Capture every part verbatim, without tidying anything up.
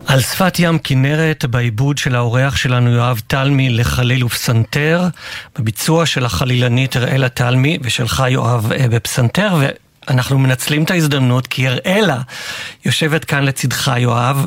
על שפת ים כנרת, בעיבוד של האורח שלנו יואב תלמי לחליל ופסנתר, בביצוע של החלילנית אראלה תלמי ושלך יואב בפסנתר, ואנחנו מנצלים את ההזדמנות כי אראלה יושבת כאן לצדך יואב,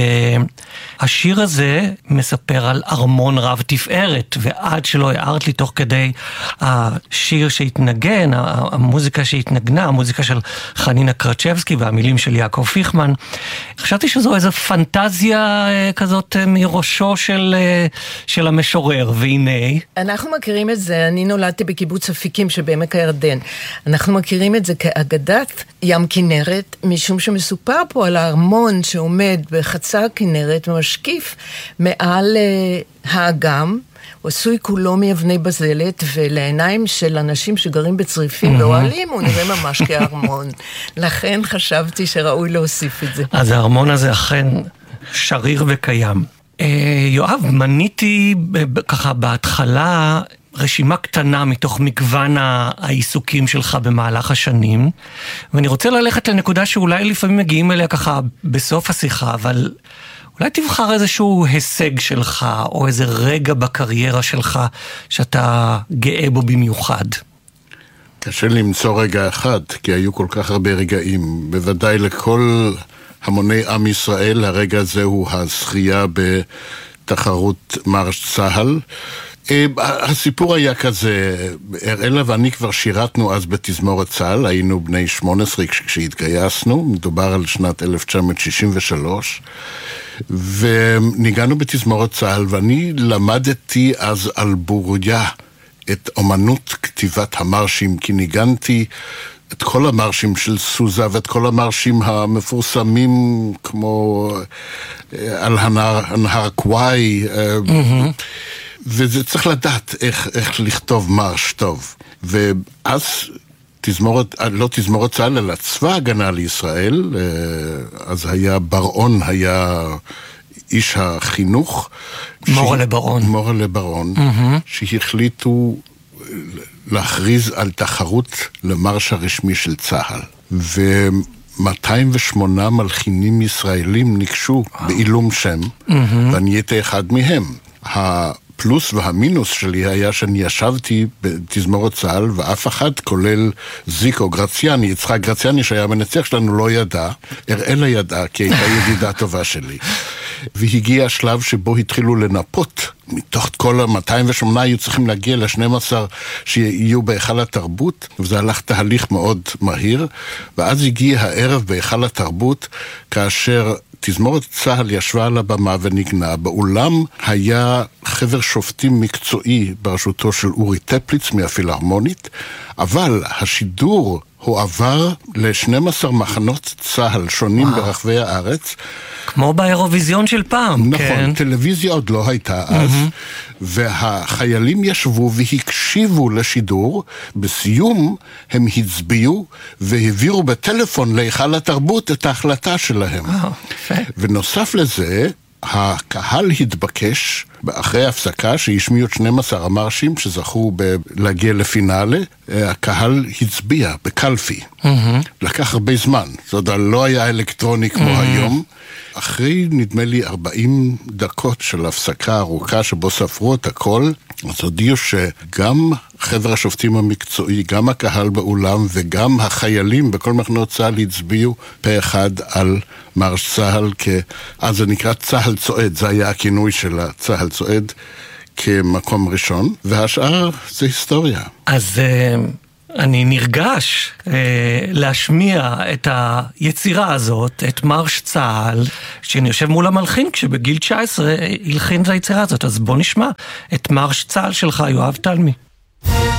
והשיר הזה מספר על ארמון רב תפארת, ועד שלא הערת לי תוך כדי השיר שהתנגן, המוזיקה שהתנגנה, המוזיקה של חנינה קרצ'בסקי והמילים של יעקב פיכמן, חשבתי שזו איזו פנטזיה כזאת מראשו של, של המשורר, והנה. אנחנו מכירים את זה, אני נולדתי בקיבוץ אפיקים שבעמק הירדן, אנחנו מכירים את זה כאגדת ים כנרת, משום שמסופר פה על הארמון שעומד בחצר כנרת ומשקיף מעל uh, האגם, הוא עשוי כולו מאבני בזלת, ולעיניים של אנשים שגרים בצריפים ואוהלים, הוא נראה ממש כארמון. לכן חשבתי שראוי להוסיף את זה. אז הארמון הזה אכן שריר וקיים. יואב, מניתי ככה בהתחלה רשימה קטנה מתוך מגוון העיסוקים שלך במהלך השנים, ואני רוצה ללכת לנקודה שאולי לפעמים מגיעים אליה ככה בסוף השיחה, אבל אולי תבחר איזשהו הישג שלך, או איזה רגע בקריירה שלך, שאתה גאה בו במיוחד. קשה למצוא רגע אחד, כי היו כל כך הרבה רגעים. בוודאי לכל המוני עם ישראל, הרגע הזה הוא הזכייה בתחרות מרש צהל. הסיפור היה כזה, אראלה ואני כבר שירתנו אז בתזמורת צהל, היינו בני שמונה עשרה כשהתגייסנו, מדובר על שנת אלף תשע מאות שישים ושלוש, וניגענו בתזמורת צהל, ואני למדתי אז על בוריה את אומנות כתיבת המרשים, כי ניגנתי את כל המרשים של סוזה ואת כל המרשים המפורסמים כמו על הנהר קוואי, mm-hmm. וזה צריך לדעת איך, איך לכתוב מרש טוב. ואז תזמורת, לא תזמורת צהל, אלא צבא הגנה לישראל, אז היה ברון, היה איש החינוך. מורה ש... לברון. מורה לברון, mm-hmm. שהחליטו להכריז על תחרות למרש הרשמי של צהל. ו-מאתיים ושמונה מלחינים ישראלים ניגשו wow. בעילום שם, mm-hmm. ואני הייתי אחד מהם. הפלוס והמינוס שלי היה שאני ישבתי בתזמורת צהל, ואף אחד, כולל זיקו גרציאני, יצחק גרציאני שהיה מנצח שלנו, לא ידע. אראלה ידעה, כי הייתה ידידה טובה שלי. והגיע השלב שבו התחילו לנפות. מתוך כל ה-מאתיים ושמונה היו צריכים להגיע ל-שנים עשר שיהיו בהיכל התרבות, וזה הלך תהליך מאוד מהיר. ואז הגיע הערב בהיכל התרבות, כאשר תזמורת צהל ישבה על הבמה ונגנה. באולם היה חבר שופטים מקצועי בראשותו של אורי טפליץ מהפילהרמונית, אבל השידור הועבר ל-שנים עשר מחנות צהל שונים וואו. ברחבי הארץ. כמו באירוויזיון של פעם. נכון, כן. טלוויזיה עוד לא הייתה אז, mm-hmm. והחיילים ישבו והקשיבו לשידור, בסיום הם הצביעו והעבירו בטלפון להיכל התרבות את ההחלטה שלהם. וואו, יפה. ונוסף לזה, הקהל התבקש, אחרי הפסקה שהשמיעו את שנים עשר המרשים שזכו ב- להגיע לפינאלה, הקהל הצביע בקלפי. Mm-hmm. לקח הרבה זמן, זאת אומרת, לא היה אלקטרוני כמו mm-hmm. היום. אחרי, נדמה לי, ארבעים דקות של הפסקה ארוכה שבו ספרו את הכל, אז הודיעו שגם חבר השופטים המקצועי, גם הקהל באולם וגם החיילים בכל מחנות צהל הצביעו פה אחד על מרש צהל, אז זה נקרא צהל צועד, זה היה הכינוי של הצהל צועד כמקום ראשון, והשאר זה היסטוריה. אז אני נרגש אה, להשמיע את היצירה הזאת, את מרש צהל, שאני יושב מול המלחין כשבגיל תשע עשרה הלחין את היצירה הזאת. אז בוא נשמע את מרש צהל שלך, יואב תלמי.